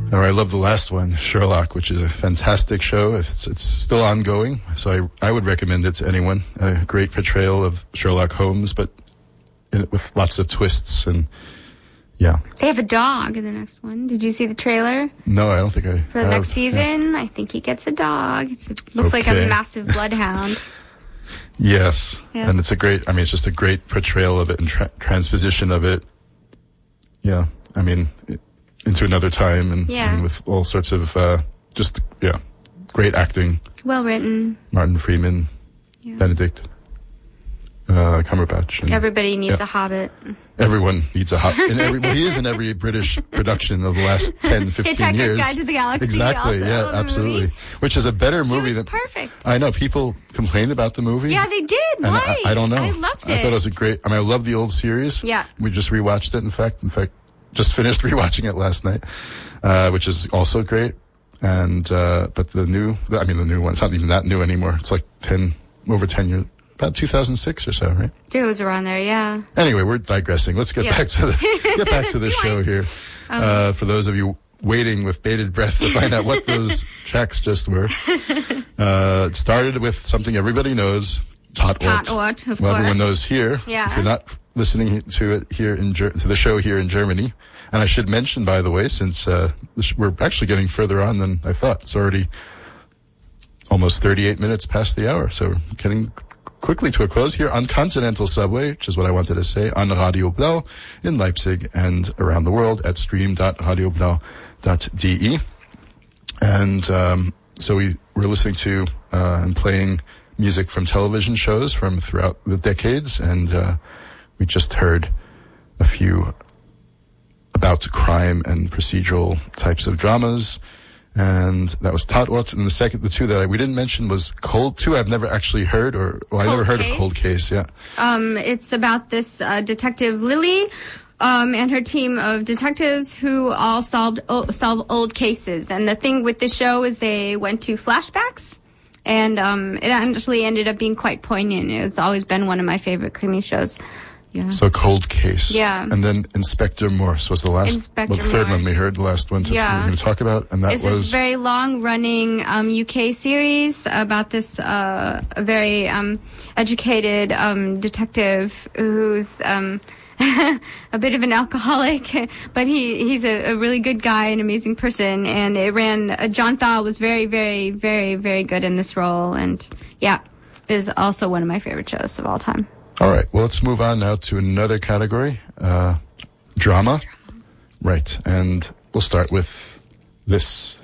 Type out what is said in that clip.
Or I love the last one, Sherlock, which is a fantastic show. It's still ongoing, so I would recommend it to anyone. A great portrayal of Sherlock Holmes, but with lots of twists and, yeah. They have a dog in the next one. Did you see the trailer? No, I don't think I For the next season, I think he gets a dog. It looks like a massive bloodhound. Yes. And it's it's just a great portrayal of it and transposition of it. Yeah. Into another time and with all sorts of, great acting. Well written. Martin Freeman, Benedict, Cumberbatch. And, everybody needs a Hobbit. Everyone needs a Hobbit. He is in every British production of the last 10, 15 years. Hitchhiker's Guide to the Galaxy. Exactly, also, absolutely. Movie. Which is a better movie than... perfect. I know, people complained about the movie. Yeah, they did. Why? I don't know. I loved it. I thought it was a great... I love the old series. Yeah. We just rewatched it, in fact, just finished rewatching it last night, which is also great. And, but the new one, it's not even that new anymore. It's like over 10 years, about 2006 or so, right? It was around there, yeah. Anyway, we're digressing. Let's get back to the show here. For those of you waiting with bated breath to find out what those tracks just were. It started with something everybody knows, Tatort. Of well, course. everyone knows here. Yeah. If you're not listening to it here to the show here in Germany. And I should mention, by the way, since we're actually getting further on than I thought. It's already almost 38 minutes past the hour, so we're getting quickly to a close here on Continental Subway, which is what I wanted to say, on Radio Blau in Leipzig and around the world at stream.radioblau.de. And so we're listening to and playing music from television shows from throughout the decades, and we just heard a few about crime and procedural types of dramas, and that was Tatort. And the two that we didn't mention was Cold 2. I've never actually heard, I never heard of Cold Case. Yeah. It's about this detective Lily, and her team of detectives who all solve old cases. And the thing with this show is they went to flashbacks, and it actually ended up being quite poignant. It's always been one of my favorite crimi shows. Yeah. So Cold Case. Yeah. And then Inspector Morse was the third one we heard, the last one we're going to talk about. And it's this very long-running UK series about this very educated detective who's a bit of an alcoholic, but he's a really good guy, an amazing person. And it ran, John Thal was very, very, very, very good in this role. And, is also one of my favorite shows of all time. All right. Well, let's move on now to another category, drama. Right. And we'll start with this.